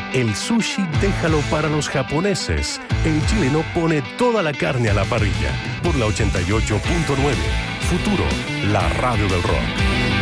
El sushi déjalo para los japoneses. El chileno pone toda la carne a la parrilla. Por la 88.9. Futuro, la radio del rock.